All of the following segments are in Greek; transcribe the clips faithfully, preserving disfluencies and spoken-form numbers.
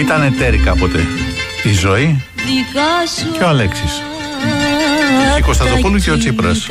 Ήταν εταίροι κάποτε η Ζωή και ο Αλέξης, η Κωνσταντοπούλου και ο Τσίπρας.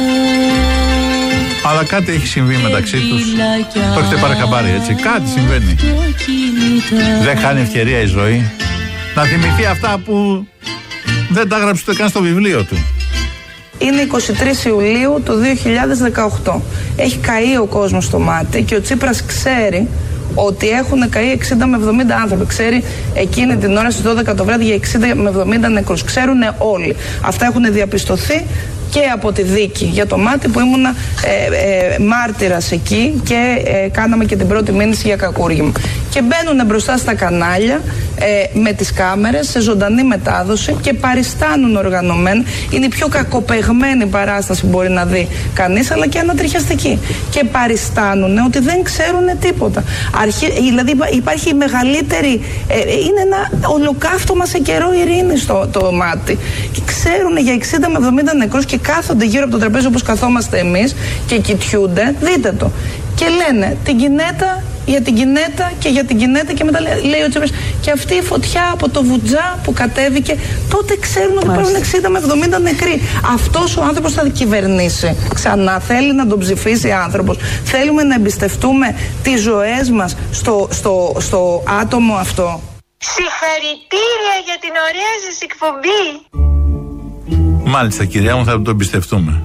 Αλλά κάτι έχει συμβεί μεταξύ τους. Το έχετε πάρει χαμπάρι, έτσι? Κάτι συμβαίνει. Δεν χάνει ευκαιρία η Ζωή να θυμηθεί αυτά που δεν τα έγραψε ούτε καν στο βιβλίο του. Είναι εικοστή τρίτη Ιουλίου του δύο χιλιάδες δεκαοκτώ. Έχει καεί ο κόσμος στο μάτι και ο Τσίπρας ξέρει ότι έχουν καεί εξήντα με εβδομήντα άνθρωποι. Ξέρει εκείνη την ώρα στις δώδεκα το βράδυ για εξήντα με εβδομήντα νεκρούς. Ξέρουν όλοι. Αυτά έχουν διαπιστωθεί και από τη δίκη για το μάτι που ήμουνα ε, ε, μάρτυρας εκεί και ε, κάναμε και την πρώτη μήνυση για κακούργημα. Και μπαίνουν μπροστά στα κανάλια ε, με τις κάμερες σε ζωντανή μετάδοση και παριστάνουν οργανωμένα. Είναι η πιο κακοπεγμένη παράσταση που μπορεί να δει κανείς, αλλά και ανατριχιαστική. Και παριστάνουν ότι δεν ξέρουν τίποτα. Αρχι, δηλαδή υπάρχει η μεγαλύτερη, ε, είναι ένα ολοκαύτωμα σε καιρό ειρήνη στο το μάτι. Και ξέρουν για εξήντα με εβδομήντα νεκρούς και κάθονται γύρω από το τραπέζι όπως καθόμαστε εμείς και κοιτιούνται, δείτε το. Και λένε την Κινέτα, για την Κινέτα και για την Κινέτα και μετά λέει ο Τσίπρας και αυτή η φωτιά από το Βουτζά που κατέβηκε, τότε ξέρουν ότι υπάρχουν εξήντα με εβδομήντα νεκροί. Αυτός ο άνθρωπος θα κυβερνήσει ξανά, θέλει να τον ψηφίσει άνθρωπος. Θέλουμε να εμπιστευτούμε τις ζωές μας στο, στο, στο άτομο αυτό. Συγχαρητήρια για την ωραία σας εκπομπή. Μάλιστα, κυρία μου, θα το εμπιστευτούμε.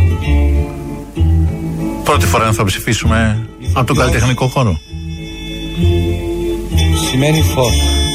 Πρώτη φορά θα ψηφίσουμε από τον καλλιτεχνικό χώρο. Σημαίνει φως.